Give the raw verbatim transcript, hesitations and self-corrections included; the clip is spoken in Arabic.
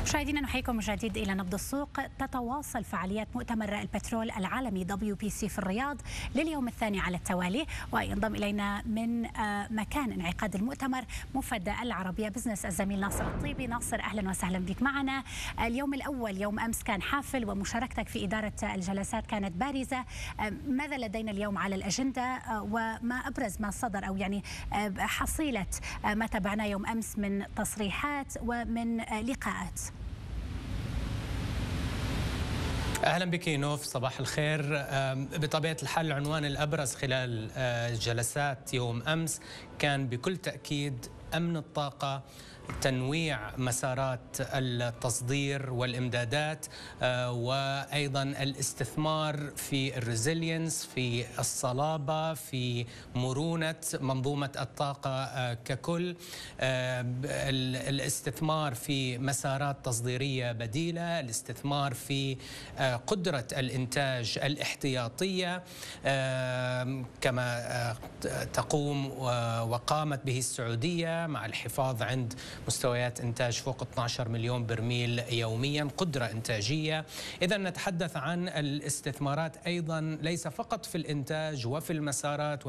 مشاهدينا نحييكم من جديد إلى نبض السوق. تتواصل فعاليات مؤتمر البترول العالمي دبليو بي سي في الرياض لليوم الثاني على التوالي، وينضم إلينا من مكان انعقاد المؤتمر مفد العربية بزنس الزميل ناصر الطيبي. ناصر أهلا وسهلا بك معنا. اليوم الأول يوم أمس كان حافل ومشاركتك في إدارة الجلسات كانت بارزة. ماذا لدينا اليوم على الأجندة وما أبرز ما صدر أو يعني حصيلة ما تابعناه يوم أمس من تصريحات ومن لقاءات؟ أهلا بك نوف، صباح الخير. بطبيعة الحال العنوان الأبرز خلال جلسات يوم أمس كان بكل تأكيد أمن الطاقة، تنويع مسارات التصدير والإمدادات، وأيضا الاستثمار في الريزيلينس، في الصلابة، في مرونة منظومة الطاقة ككل، الاستثمار في مسارات تصديرية بديلة، الاستثمار في قدرة الإنتاج الاحتياطية كما تقوم وقامت به السعودية مع الحفاظ عند مستويات إنتاج فوق اثني عشر مليون برميل يوميا، قدرة إنتاجية. إذا نتحدث عن الاستثمارات أيضا ليس فقط في الإنتاج وفي المسارات